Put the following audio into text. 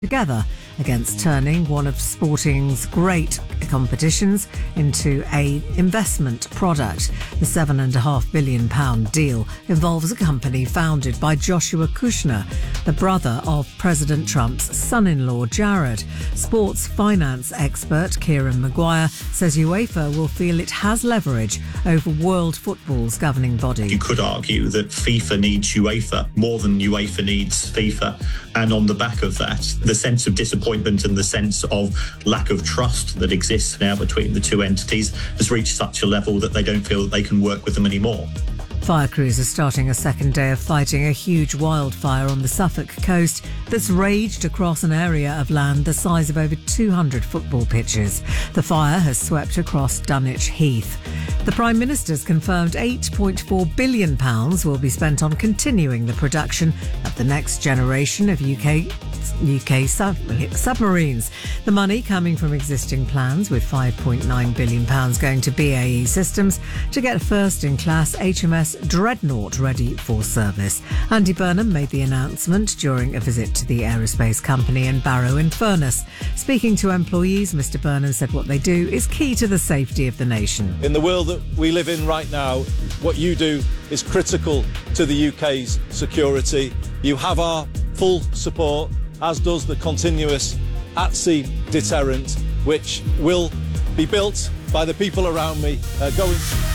together against turning one of sporting's great competitions into an investment product. The £7.5 billion deal involves a company founded by Joshua Kushner, the brother of President Trump's son-in-law Jared. Sports finance expert Kieran Maguire says UEFA will feel it has leverage over world football's governing body. You could argue that FIFA needs UEFA more than UEFA needs FIFA. And on the back of that, the sense of disappointment and the sense of lack of trust that exists now between the two entities has reached such a level that they don't feel that they can work with them anymore. Fire crews are starting a second day of fighting a huge wildfire on the Suffolk coast that's raged across an area of land the size of over 200 football pitches. The fire has swept across Dunwich Heath. The Prime Minister's confirmed £8.4 billion will be spent on continuing the production of the next generation of UK submarines. The money coming from existing plans, with £5.9 billion going to BAE Systems to get a first-in-class HMS Dreadnought ready for service. Andy Burnham made the announcement during a visit to the aerospace company in Barrow-in-Furness. Speaking to employees, Mr Burnham said what they do is key to the safety of the nation. In the world that we live in right now, what you do is critical to the UK's security. You have our full support, as does the continuous at-sea deterrent, which will be built by the people around me going